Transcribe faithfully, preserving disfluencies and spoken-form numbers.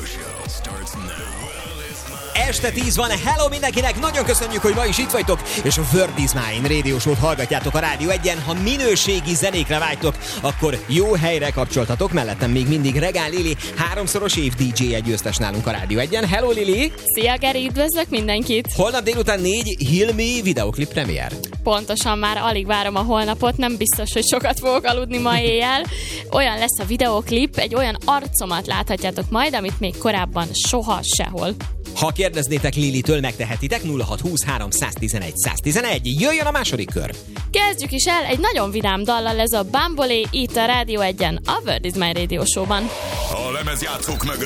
Este tíz van, hello mindenkinek, nagyon köszönjük, hogy ma is itt vagytok, és a Word is Mine Radio Show-t hallgatjátok a Rádió egyen. Ha minőségi zenékre vágytok, akkor jó helyre kapcsoltatok, mellettem még mindig Regál Lili, háromszoros év dé dzsé győztes nálunk a Rádió egyen. Hello Lili! Szia Geri, üdvözlök mindenkit! Holnap délután négy Hilmi videoklip premier. Pontosan, már alig várom a holnapot, nem biztos, hogy sokat fogok aludni ma éjjel. Olyan lesz a videoklip, egy olyan arcomat láthatjátok majd, amit még korábban soha sehol. Ha kérdeznétek Lilitől, megtehetitek. Nulla hat húsz három tizenegy tizenegy. Jöjjön a második kör! Kezdjük is el egy nagyon vidám dallal, ez a Bambolé itt a Rádió egyen, a Word is Mine Radio Show-ban. A lemezjátszók mögött